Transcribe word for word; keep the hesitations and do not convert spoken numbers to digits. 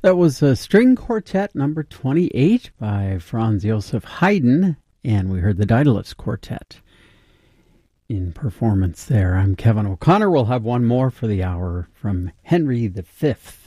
That was a string quartet number twenty-eight by Franz Joseph Haydn, and we heard the Daedalus Quartet in performance there. I'm Kevin O'Connor. We'll have one more for the hour from Henry the Fifth.